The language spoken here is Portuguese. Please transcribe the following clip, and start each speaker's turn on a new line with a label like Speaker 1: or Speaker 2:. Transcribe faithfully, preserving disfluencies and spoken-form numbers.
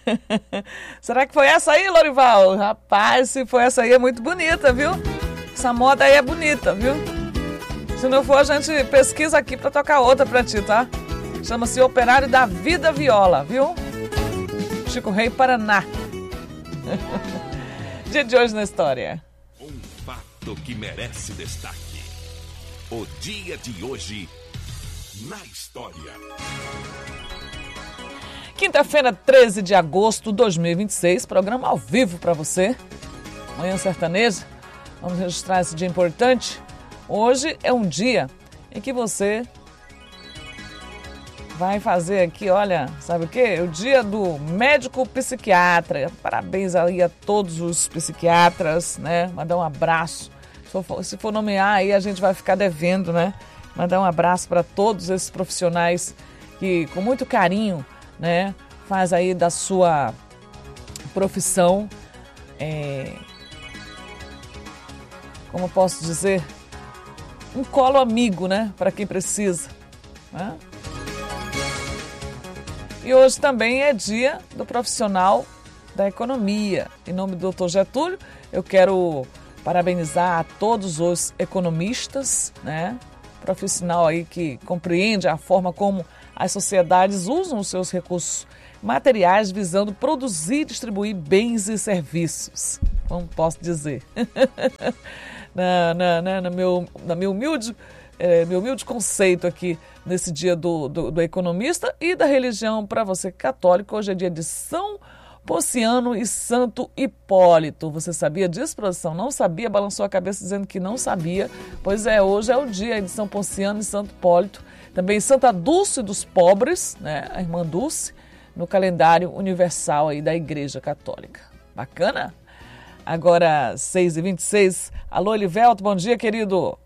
Speaker 1: Será que foi essa aí, Lorival? Rapaz, se foi essa aí é muito bonita, viu? Essa moda aí é bonita, viu? Se não for, a gente pesquisa aqui pra tocar outra pra ti, tá? Chama-se Operário da Vida Viola, viu? Chico Rei, Paraná. Dia de hoje na história.
Speaker 2: Um fato que merece destaque. O dia de hoje na história.
Speaker 1: Quinta-feira, treze de agosto de dois mil e vinte e seis, programa ao vivo para você. Manhã Sertaneja. Vamos registrar esse dia importante. Hoje é um dia em que você vai fazer aqui, olha, sabe o quê? O dia do médico psiquiatra. Parabéns aí a todos os psiquiatras, né? Mandar um abraço. Se for, se for nomear aí, a gente vai ficar devendo, né? Mandar um abraço para todos esses profissionais que, com muito carinho, né, faz aí da sua profissão, é, como eu posso dizer, um colo amigo, né, para quem precisa, né? E hoje também é dia do profissional da economia. Em nome do doutor Getúlio, eu quero parabenizar a todos os economistas, né? Profissional aí que compreende a forma como as sociedades usam os seus recursos materiais visando produzir e distribuir bens e serviços. Como posso dizer? na, na, na, na, meu, na meu, humilde, é, meu humilde conceito aqui nesse dia do, do, do economista e da religião para você católico. Hoje é dia de São Ponciano e Santo Hipólito. Você sabia disso, produção? Não sabia? Balançou a cabeça dizendo que não sabia. Pois é, hoje é o dia de São Ponciano e Santo Hipólito. Também Santa Dulce dos Pobres, né? A irmã Dulce, no calendário universal aí da Igreja Católica. Bacana? Agora, seis e vinte e seis. Alô, Elivelto, bom dia, querido.